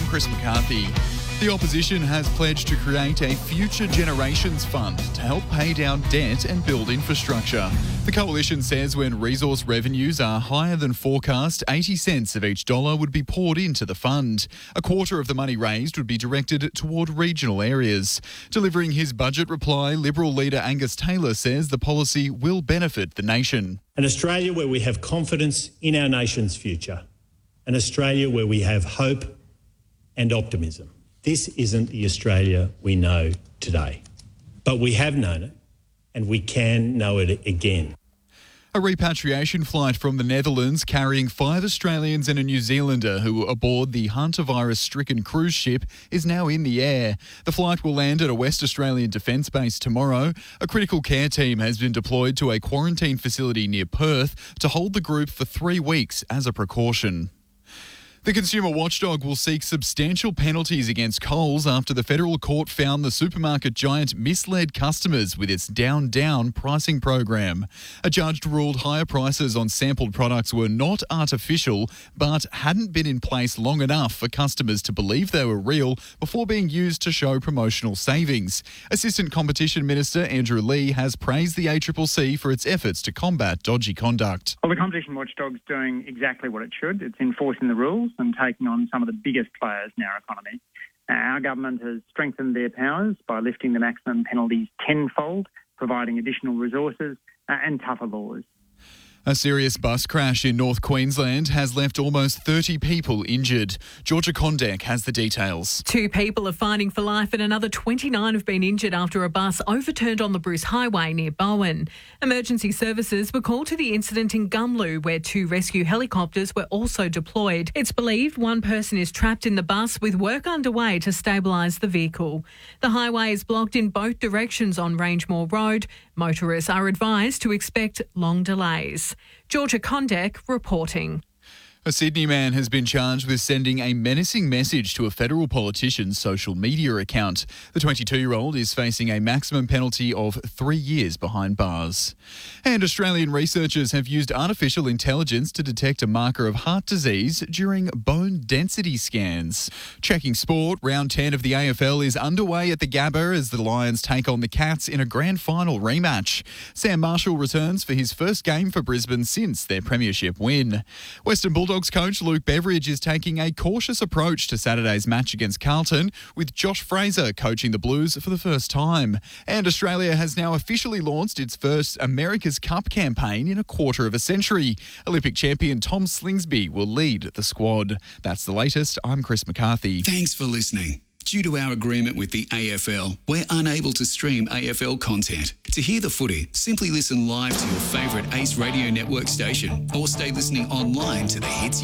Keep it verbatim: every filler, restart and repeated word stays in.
I'm Chris McCarthy. The opposition has pledged to create a Future Generations Fund to help pay down debt and build infrastructure. The coalition says when resource revenues are higher than forecast, eighty cents of each dollar would be poured into the fund. A quarter of the money raised would be directed toward regional areas. Delivering his budget reply, Liberal leader Angus Taylor says the policy will benefit the nation. An Australia where we have confidence in our nation's future. An Australia where we have hope and optimism. This isn't the Australia we know today, but we have known it and we can know it again. A repatriation flight from the Netherlands carrying five Australians and a New Zealander who were aboard the hantavirus-stricken cruise ship is now in the air. The flight will land at a West Australian defence base tomorrow. A critical care team has been deployed to a quarantine facility near Perth to hold the group for three weeks as a precaution. The consumer watchdog will seek substantial penalties against Coles after the federal court found the supermarket giant misled customers with its down-down pricing program. A judge ruled higher prices on sampled products were not artificial but hadn't been in place long enough for customers to believe they were real before being used to show promotional savings. Assistant Competition Minister Andrew Leigh has praised the A C C C for its efforts to combat dodgy conduct. Well, the competition watchdog's doing exactly what it should. It's enforcing the rules and taking on some of the biggest players in our economy. Our government has strengthened their powers by lifting the maximum penalties tenfold, providing additional resources uh, and tougher laws. A serious bus crash in North Queensland has left almost thirty people injured. Georgia Kondek has the details. Two people are fighting for life and another twenty-nine have been injured after a bus overturned on the Bruce Highway near Bowen. Emergency services were called to the incident in Gumlu, where two rescue helicopters were also deployed. It's believed one person is trapped in the bus with work underway to stabilise the vehicle. The highway is blocked in both directions on Rangemore Road. Motorists are advised to expect long delays. Georgia Kondek reporting. A Sydney man has been charged with sending a menacing message to a federal politician's social media account. The twenty-two-year-old is facing a maximum penalty of three years behind bars. And Australian researchers have used artificial intelligence to detect a marker of heart disease during bone density scans. Checking sport, round ten of the A F L is underway at the Gabba as the Lions take on the Cats in a grand final rematch. Sam Marshall returns for his first game for Brisbane since their premiership win. Western Bulldogs coach Luke Beveridge is taking a cautious approach to Saturday's match against Carlton, with Josh Fraser coaching the Blues for the first time. And Australia has now officially launched its first America's Cup campaign in a quarter of a century. Olympic champion Tom Slingsby will lead the squad. That's the latest. I'm Chris McCarthy. Thanks for listening. Due to our agreement with the A F L, we're unable to stream A F L content. To hear the footy, simply listen live to your favourite Ace Radio Network station or stay listening online to the Hits